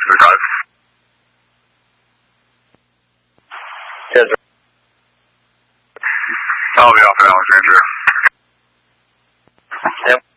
35. Yes, sir. I'll be off at Alexandria. Yep.